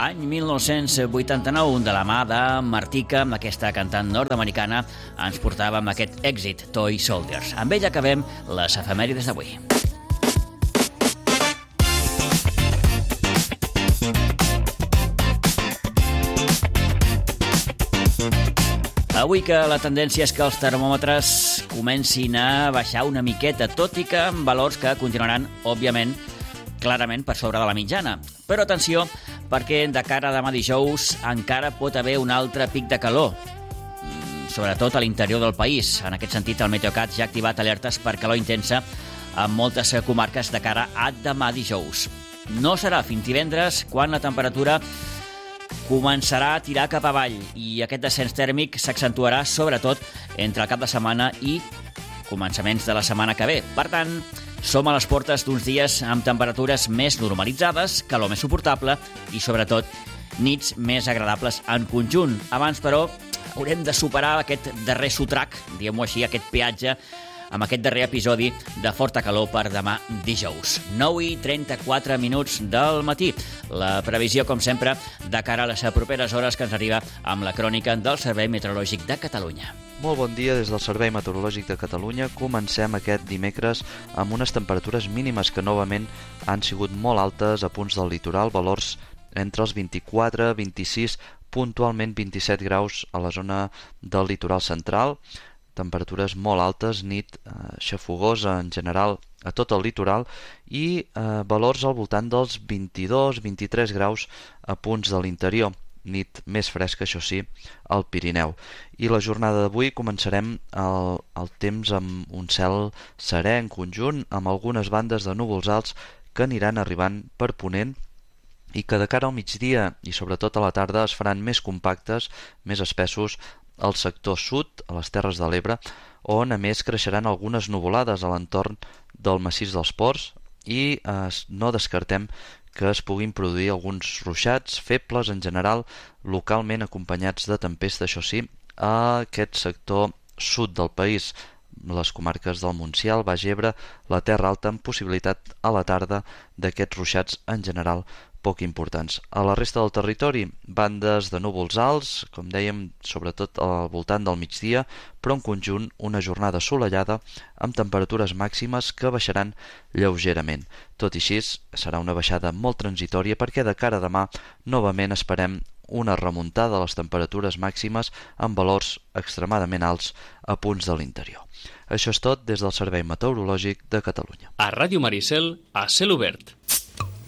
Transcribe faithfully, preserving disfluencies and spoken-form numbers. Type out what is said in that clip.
Any mil nou-cents vuitanta-nou, de la mà de Martika, aquesta cantant nord-americana, ens portava amb aquest èxit, Toy Soldiers. Amb ell acabem les efemèrides d'avui. Avui que la tendència és que els termòmetres comencin a baixar una miqueta, tot i que amb valors que continuaran, òbviament, clarament per sobre de la mitjana. Però atenció, perquè de cara a demà dijous encara pot haver un altre pic de calor, sobretot a l'interior del país. En aquest sentit, el Meteocat ja ha activat alertes per calor intensa en moltes comarques de cara a demà dijous. No serà fins divendres quan la temperatura començarà a tirar cap avall i aquest descens tèrmic s'accentuarà sobretot entre el cap de setmana i començaments de la setmana que ve. Per tant, som a les portes d'uns dies amb temperatures més normalitzades, calor més suportable i, sobretot, nits més agradables en conjunt. Abans, però, haurem de superar aquest darrer sotrac, diguem-ho així, aquest peatge, amb aquest darrer episodi de forta calor per demà dijous. nou i trenta-quatre minuts del matí. La previsió, com sempre, de cara a les properes hores que ens arriba amb la crònica del Servei Meteorològic de Catalunya. Molt bon dia des del Servei Meteorològic de Catalunya. Comencem aquest dimecres amb unes temperatures mínimes que novament han sigut molt altes a punts del litoral, valors entre els vint-i-quatre i vint-i-sis, puntualment vint-i-set graus a la zona del litoral central. Temperatures molt altes, nit eh, xafogosa en general a tot el litoral i eh, valors al voltant dels vint-i-dos a vint-i-tres graus a punts de l'interior. Nit més fresca, això sí, al Pirineu. I la jornada d'avui començarem el, el temps amb un cel serè en conjunt, amb algunes bandes de núvols alts que aniran arribant per ponent i que de cara al migdia i sobretot a la tarda es faran més compactes, més espessos al sector sud, a les Terres de l'Ebre, on a més creixeran algunes nuvolades a l'entorn del massís dels Ports i eh, no descartem que es puguin produir alguns ruixats febles en general, localment acompanyats de tempesta, això sí, a aquest sector sud del país, les comarques del Montsià, el Baix Ebre, la Terra Alta, amb possibilitat a la tarda d'aquests ruixats en general poc importants. A la resta del territori, bandes de núvols alts, com dèiem, sobretot al voltant del migdia, però en conjunt una jornada assolellada amb temperatures màximes que baixaran lleugerament. Tot i així, serà una baixada molt transitòria perquè de cara a demà novament esperem una remuntada de les temperatures màximes amb valors extremadament alts a punts de l'interior. Això és tot des del Servei Meteorològic de Catalunya. A Ràdio Maricel, a cel obert.